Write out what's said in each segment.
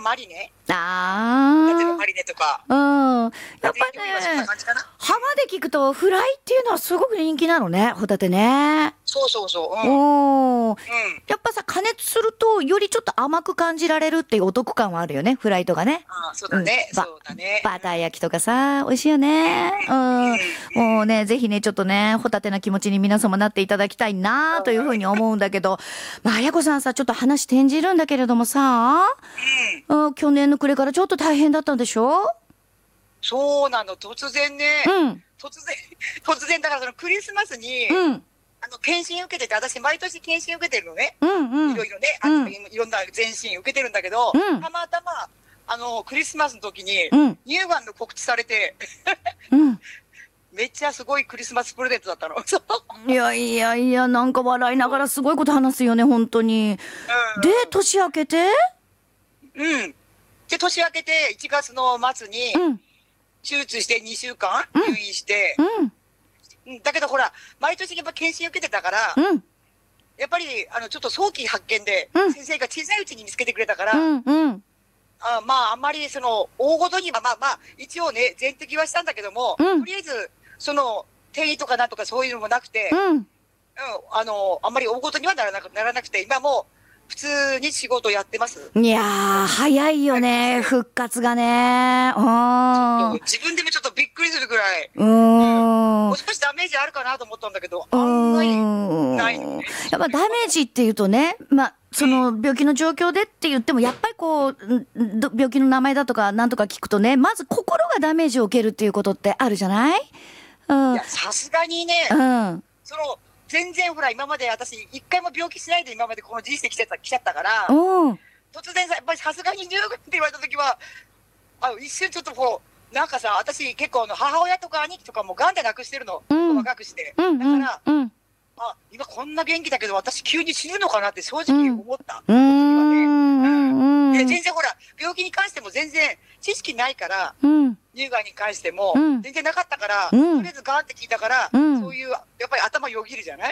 マリネ。 あホタテのマリネとか。 あ。うん。やっぱそんなね、 感じかな。 浜で聞くとフライっていうのはすごく人気なのね、ホタテね。 そうそうそう。うん。 おー。やっぱさ、加熱するとよりちょっと甘く感じられるっていうお得感はあるよね、フライとかね。 そうだね。 うんそうだね。 バター焼きとかさ、美味しいよね。もうね、ぜひね、ちょっとね、ホタテな気持ちに皆様なっていただきたいなというふうに思うんだけど、まあ、綾子さんさ、ちょっと話転じるんだけれどもさ、去年の暮れからちょっと大変だったんでしょ？ そうなの、突然ね。突然だからそのクリスマスに、検診受けてて、私毎年検診受けてるのね。いろいろね、いろんな全身受けてるんだけど、たまたま、クリスマスの時に、乳がんの告知されて、めっちゃすごいクリスマスプレゼントだったの。 いやいやいや、なんか笑いながらすごいこと話すよね、本当に。で、年明けて？ で、年明けて1月の末に、手術して2週間入院して、だけどほら、毎年やっぱ検診受けてたから、やっぱり、ちょっと早期発見で、先生が小さいうちに見つけてくれたから、まあ、あんまり、大ごとには、まあ、一応ね、全摘はしたんだけども、とりあえず、転移とかなんとかそういうのもなくて、あんまり大ごとにはならなくて、今もう、普通に仕事やってます。 いやー、早いよね、復活がね。 自分でもちょっとびっくりするぐらい。もう少しダメージあるかなと思ったんだけど、あんまりないのね。 やっぱダメージっていうとね、まあ、その病気の状況でって言っても、やっぱりこう、病気の名前だとかなんとか聞くとね、まず心がダメージを受けるっていうことってあるじゃない？いや、さすがにね、全然ほら、今まで私、一回も病気しないで今までこの人生来ちゃったから、突然さ、やっぱりさすがに乳がんって言われた時は、一瞬ちょっとこう、なんかさ、私結構母親とか兄貴とかも癌で亡くしてるの。若くして。だから、今こんな元気だけど私急に死ぬのかなって正直思った。その時はね。全然ほら、病気に関しても全然知識ないから、乳がんに関しても全然なかったから、とりあえず癌って聞いたから、そういう、やっぱり頭よぎるじゃない？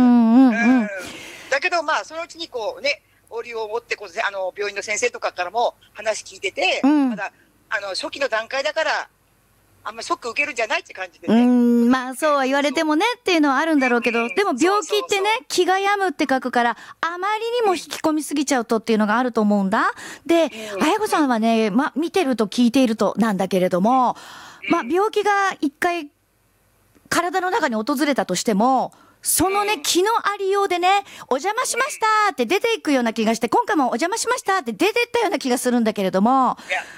だけどまあ、そのうちにこうね、折を持ってこう、病院の先生とかからも話聞いてて、まだ、初期の段階だから、あんまショック受けるんじゃないって感じでね。 まあそうは言われてもねっていうのはあるんだろうけど、でも病気ってね、気が病むって書くから、あまりにも引き込みすぎちゃうとっていうのがあると思うんだ。で、綾子さんはね、まあ見てると聞いているとなんだけれども、まあ病気が一回体の中に訪れたとしても、そのね、気のありようでね、お邪魔しましたって出ていくような気がして、今回もお邪魔しましたって出てったような気がするんだけれども。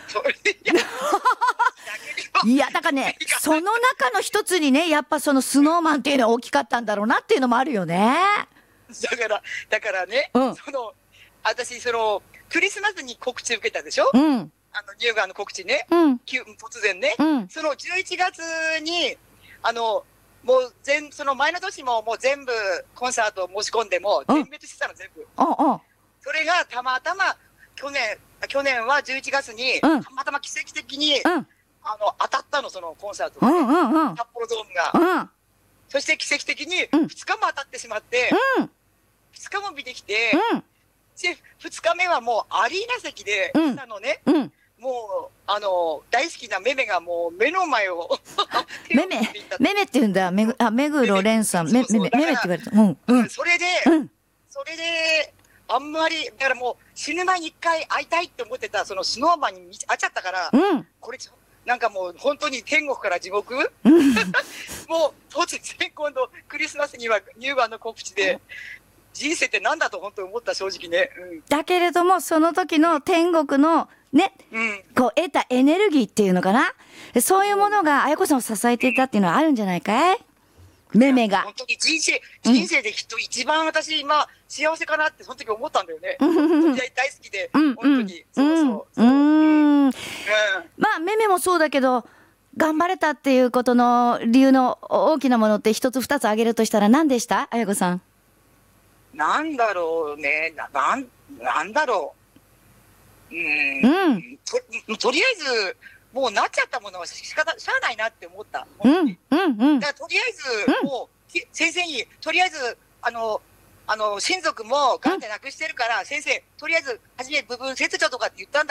いや、だからね、その中の一つにね、やっぱそのスノーマンっていうのは大きかったんだろうなっていうのもあるよね。 だからね、私、クリスマスに告知受けたでしょ？乳がんの告知ね。突然ね。その11月に、もうその前の年ももう全部コンサートを申し込んでも全滅してたの、全部。それがたまたま去年は11月にたまたま奇跡的に当たったの、そのコンサートで、札幌ドームが。そして奇跡的に2日も当たってしまって、2日も見てきて、2日目はもうアリーナ席でしたのね。もう、大好きなメメがもう目の前をメメって言うんだ。目黒蓮さん。メメって言われた。 それで、あんまり、だからもう死ぬ前に一回会いたいって思ってた、そのスノーマンに会っちゃったから、これ、なんかもう本当に天国から地獄もう突然今度クリスマスには乳がんの告知で、人生ってなんだと本当に思った、正直ね。 だけれども、その時の天国のね、こう得たエネルギーっていうのかな、そういうものが綾子さんを支えていたっていうのはあるんじゃないかい？メメが。 本当に人生できっと一番私今幸せかなってその時思ったんだよね。大好きで、本当に。 まあ、メメもそうだけど、頑張れたっていうことの理由の大きなものって一つ二つ挙げるとしたら何でした？綾子さん。 なんだろうね。なんだろう。とりあえず、もうなっちゃったものはしゃあないなって思った。だからとりあえず、もう、先生に、とりあえず、親族も癌で亡くしてるから、先生、とりあえず、初め部分切除とかって言ったんだ